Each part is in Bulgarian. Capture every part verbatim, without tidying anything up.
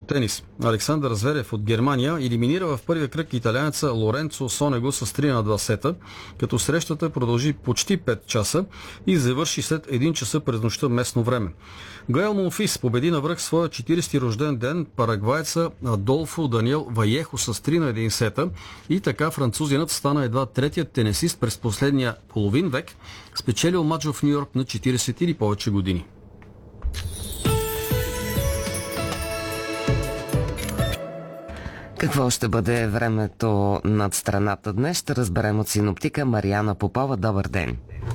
тенис. Александър Зверев от Германия елиминира в първия кръг италианеца Лоренцо Сонего с три на два сета, като срещата продължи почти пет часа и завърши след един часа през нощта местно време. Гаел Монфис победи навръх своя четиридесети рожден ден парагвайца Адолфо Даниел Ваехо с три на един сета и така французинът стана едва третият тенисист през последния половин век, спечелил мач в Ню Йорк на четиридесет или повече години. Какво ще бъде времето над страната днес? Ще разберем от синоптика Мариана Попова. Добър ден!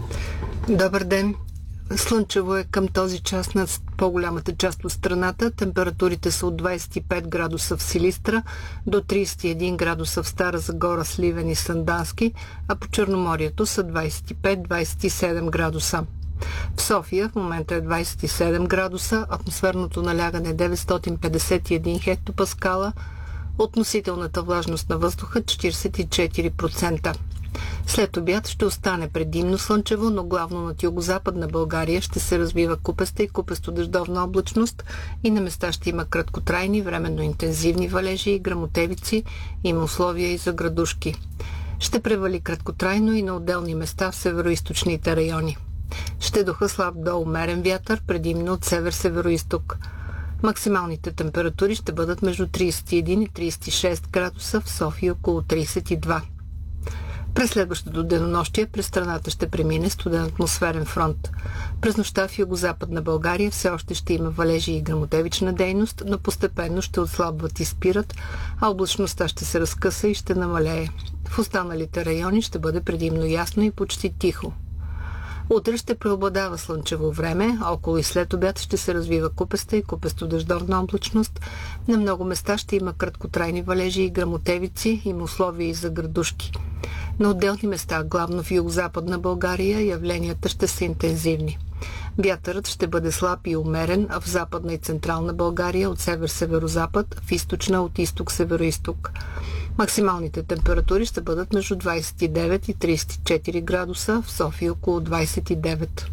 Добър ден! Слънчево е към този час над по-голямата част от страната. Температурите са от двадесет и пет градуса в Силистра до тридесет и един градуса в Стара Загора, Сливен и Сандански, а по Черноморието са двадесет и пет до двадесет и седем градуса. В София в момента е двадесет и седем градуса, атмосферното налягане е деветстотин петдесет и един хектопаскала, относителната влажност на въздуха четиридесет и четири процента. След обяд ще остане предимно слънчево, но главно над югозападна България ще се развива купеста и купесто-дъждовна облачност и на места ще има краткотрайни, временно интензивни валежи и гръмотевици, има условия и за градушки. Ще превали краткотрайно и на отделни места в североизточните райони. Ще духа слаб до умерен вятър, предимно от север-североизток. Максималните температури ще бъдат между тридесет и един и тридесет и шест градуса, в София около тридесет и два. През следващото денонощие през страната ще премине студен атмосферен фронт. През нощта в югозападна България все още ще има валежи и гръмотевична дейност, но постепенно ще отслабват и спират, а облачността ще се разкъса и ще намалее. В останалите райони ще бъде предимно ясно и почти тихо. Утре ще преобладава слънчево време, а около и след обяд ще се развива купеста и купесто-дъждовна облачност. На много места ще има краткотрайни валежи и гръмотевици, има условия и за градушки. На отделни места, главно в югозападна България, явленията ще са интензивни. Вятърът ще бъде слаб и умерен, а в западна и централна България от север-северозапад, в източна от изток-североизток. Максималните температури ще бъдат между двадесет и девет и тридесет и четири градуса, в София около двадесет и девет.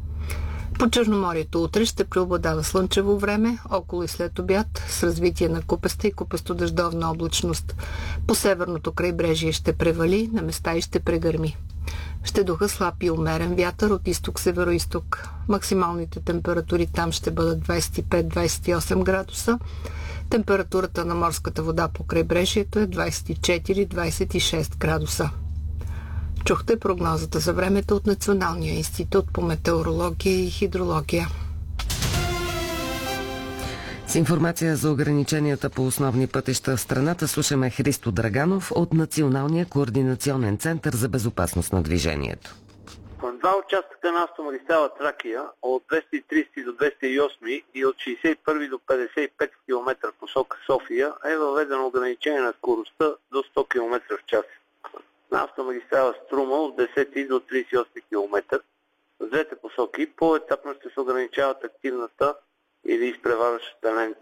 По Черноморието утре ще преобладава слънчево време, около и след обяд, с развитие на купеста и купесто-дъждовна облачност. По северното крайбрежие ще превали, на места и ще прегърми. Ще духа слаб и умерен вятър от изток-североизток. Максималните температури там ще бъдат двадесет и пет до двадесет и осем градуса. Температурата на морската вода по крайбрежието е двадесет и четири до двадесет и шест градуса. Чухте прогнозата за времето от Националния институт по метеорология и хидрология. С информация за ограниченията по основни пътища в страната слушаме Христо Драганов от Националния координационен център за безопасност на движението. Два участъка на автомагистрала Тракия от двеста и тридесети до двеста и осми и от шейсет и първи до петдесет и пети километра посока София е въведено ограничение на скоростта до сто километра в час. На автомагистрала Струма от десети до тридесет и осми километър в двете посоки по-етапно ще се ограничават активната или изпреварващата лента